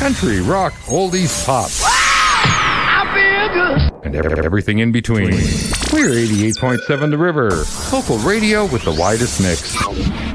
country, rock, oldies, pop. I feel good. And everything in between. We're 88.7 The River, local radio with the widest mix.